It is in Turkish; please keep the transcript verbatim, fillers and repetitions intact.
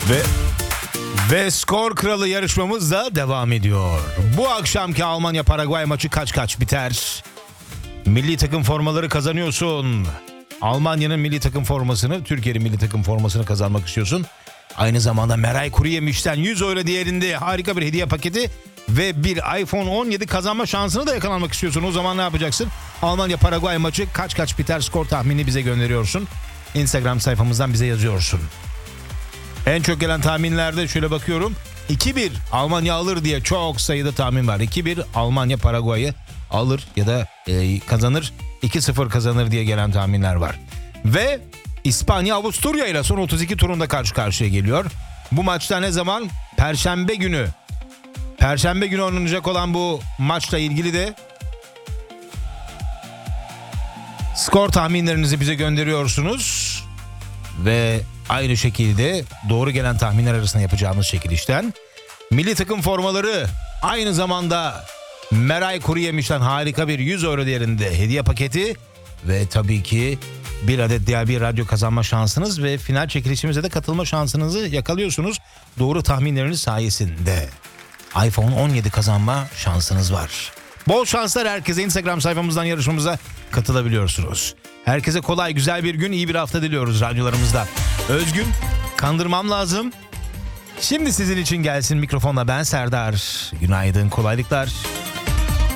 Ve ve skor kralı yarışmamız da devam ediyor. Bu akşamki Almanya-Paraguay maçı kaç kaç biter? Milli takım formaları kazanıyorsun. Almanya'nın milli takım formasını, Türkiye'nin milli takım formasını kazanmak istiyorsun. Aynı zamanda Meray Kuruyemiş'ten yüz euro değerinde harika bir hediye paketi ve bir iPhone on yedi kazanma şansını da yakalanmak istiyorsun. O zaman ne yapacaksın? Almanya-Paraguay maçı kaç kaç biter skor tahmini bize gönderiyorsun. Instagram sayfamızdan bize yazıyorsun. En çok gelen tahminlerde şöyle bakıyorum. iki bir Almanya alır diye çok sayıda tahmin var. iki bir Almanya Paraguay'ı alır ya da e, kazanır. iki sıfır kazanır diye gelen tahminler var. Ve İspanya Avusturya ile son otuz iki turunda karşı karşıya geliyor. Bu maçta ne zaman? Perşembe günü. Perşembe günü oynanacak olan bu maçla ilgili de skor tahminlerinizi bize gönderiyorsunuz. Ve aynı şekilde doğru gelen tahminler arasında yapacağımız çekilişten milli takım formaları, aynı zamanda Meray Kuruyemiş'ten harika bir yüz euro değerinde hediye paketi ve tabii ki bir adet diğer bir radyo kazanma şansınız ve final çekilişimize de katılma şansınızı yakalıyorsunuz. Doğru tahminleriniz sayesinde iPhone on yedi kazanma şansınız var. Bol şanslar herkese. Instagram sayfamızdan yarışmamıza katılabiliyorsunuz. Herkese kolay, güzel bir gün, iyi bir hafta diliyoruz radyolarımızda. Özgün, kandırmam lazım. Şimdi sizin için gelsin mikrofonla ben Serdar. Günaydın, kolaylıklar.